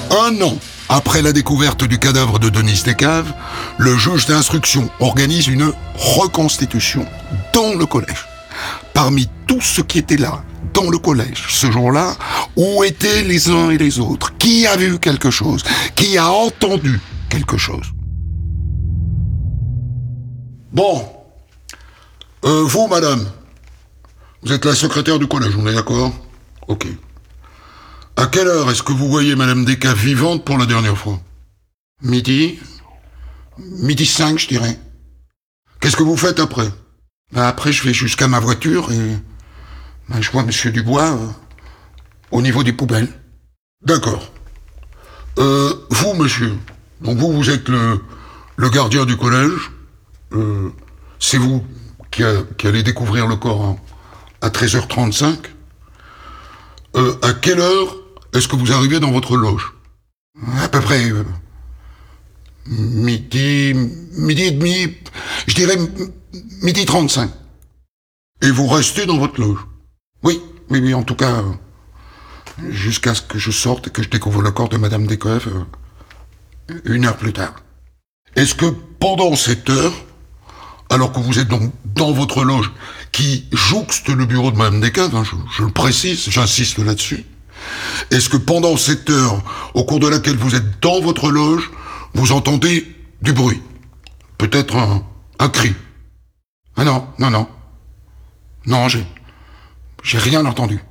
1 an après la découverte du cadavre de Denise Descaves, le juge d'instruction organise une reconstitution dans le collège. Parmi tous ceux qui étaient là, dans le collège, ce jour-là, où étaient les uns et les autres? Qui a vu quelque chose? Qui a entendu quelque chose? Bon. Vous, madame, vous êtes la secrétaire du collège, on est d'accord? Ok. À quelle heure est-ce que vous voyez madame Descaves vivante pour la dernière fois? Midi 5, je dirais. Qu'est-ce que vous faites après? Après, je vais jusqu'à ma voiture et je vois monsieur Dubois au niveau des poubelles. D'accord. Vous, monsieur, donc vous êtes le gardien du collège. C'est vous qui allez découvrir le corps à 13h35. À quelle heure est-ce que vous arrivez dans votre loge? À peu près midi et demi, je dirais midi 35. Et vous restez dans votre loge? Oui, en tout cas, jusqu'à ce que je sorte et que je découvre le corps de madame Descaves 1 heure plus tard. Est-ce que pendant cette heure, alors que vous êtes donc dans votre loge, qui jouxte le bureau de madame Descaves, je le précise, j'insiste là-dessus, est-ce que pendant cette heure, au cours de laquelle vous êtes dans votre loge, vous entendez du bruit? Peut-être un cri? Ah non. Non, j'ai rien entendu.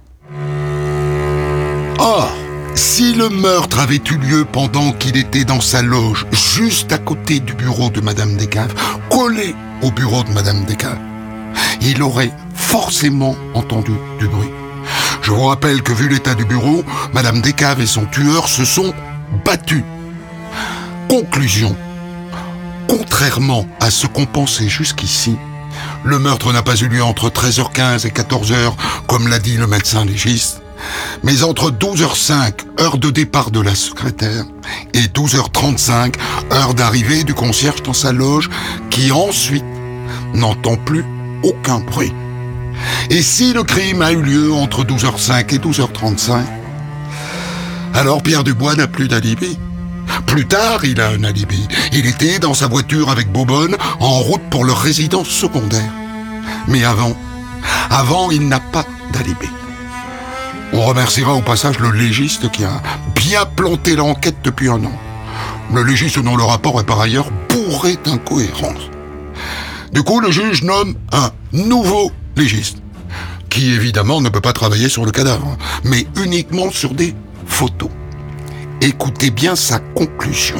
Or, si le meurtre avait eu lieu pendant qu'il était dans sa loge, juste à côté du bureau de madame Descaves, collé au bureau de madame Descaves, il aurait forcément entendu du bruit. Je vous rappelle que vu l'état du bureau, madame Descaves et son tueur se sont battus. Conclusion. Contrairement à ce qu'on pensait jusqu'ici, le meurtre n'a pas eu lieu entre 13h15 et 14h, comme l'a dit le médecin légiste, mais entre 12h05, heure de départ de la secrétaire, et 12h35, heure d'arrivée du concierge dans sa loge, qui ensuite n'entend plus aucun bruit. Et si le crime a eu lieu entre 12h05 et 12h35, alors Pierre Dubois n'a plus d'alibi. Plus tard, il a un alibi. Il était dans sa voiture avec Bobonne, en route pour leur résidence secondaire. Mais avant, il n'a pas d'alibi. On remerciera au passage le légiste qui a bien planté l'enquête depuis 1 an. Le légiste dont le rapport est par ailleurs bourré d'incohérences. Du coup, le juge nomme un nouveau légiste, qui évidemment ne peut pas travailler sur le cadavre, mais uniquement sur des photos. Écoutez bien sa conclusion.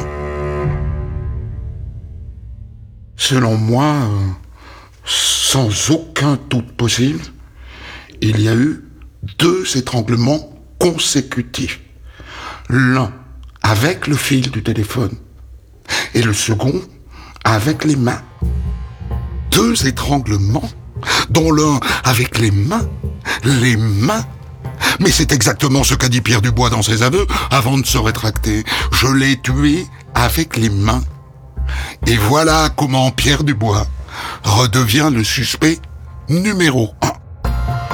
Selon moi, sans aucun doute possible, il y a eu 2 étranglements consécutifs. L'un avec le fil du téléphone et le second avec les mains. 2 étranglements, dont l'un avec les mains. Mais c'est exactement ce qu'a dit Pierre Dubois dans ses aveux avant de se rétracter. Je l'ai tué avec les mains. Et voilà comment Pierre Dubois redevient le suspect numéro 1.